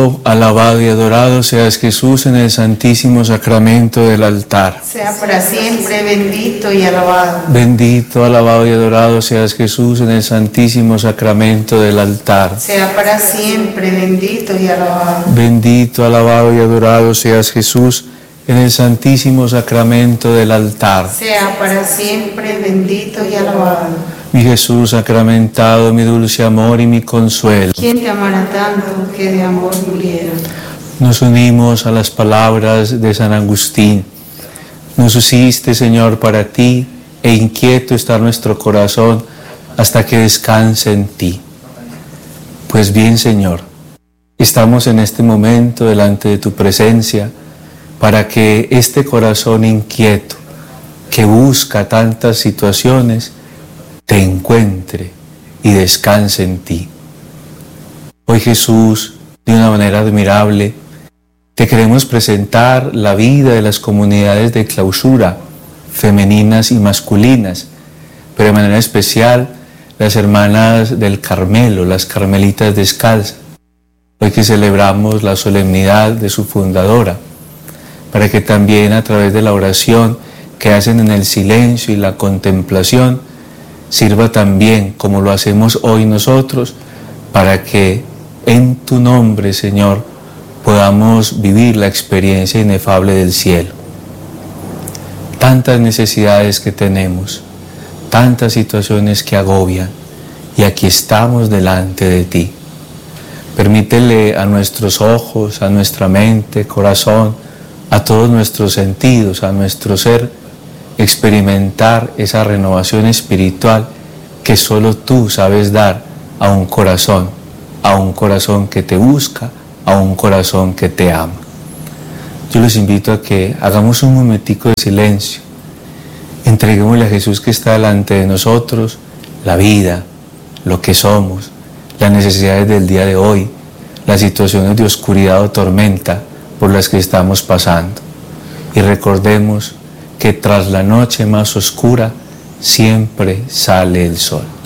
Alabado y adorado seas Jesús en el santísimo sacramento del altar. Sea para siempre bendito y alabado. Bendito, alabado y adorado seas Jesús en el santísimo sacramento del altar. Sea para siempre bendito y alabado. Bendito, alabado y adorado seas Jesús en el santísimo sacramento del altar. Sea para siempre bendito y alabado. Mi Jesús sacramentado, mi dulce amor y mi consuelo. ¿Quién te amará tanto que de amor muriera? Nos unimos a las palabras de San Agustín. Nos hiciste, Señor, para ti, e inquieto está nuestro corazón hasta que descanse en ti. Pues bien, Señor, estamos en este momento delante de tu presencia para que este corazón inquieto que busca tantas situaciones te encuentre y descanse en ti. Hoy, Jesús, de una manera admirable, te queremos presentar la vida de las comunidades de clausura, femeninas y masculinas, pero de manera especial las hermanas del Carmelo, las carmelitas descalzas, hoy que celebramos la solemnidad de su fundadora, para que también a través de la oración que hacen en el silencio y la contemplación, sirva también, como lo hacemos hoy nosotros, para que en tu nombre, Señor, podamos vivir la experiencia inefable del cielo. Tantas necesidades que tenemos, tantas situaciones que agobian, y aquí estamos delante de ti. Permítele a nuestros ojos, a nuestra mente, corazón, a todos nuestros sentidos, a nuestro ser, experimentar esa renovación espiritual que solo tú sabes dar a un corazón que te busca, a un corazón que te ama. Yo les invito a que hagamos un momentico de silencio, entreguémosle a Jesús que está delante de nosotros la vida, lo que somos, las necesidades del día de hoy, las situaciones de oscuridad o tormenta por las que estamos pasando, y recordemos que tras la noche más oscura siempre sale el sol.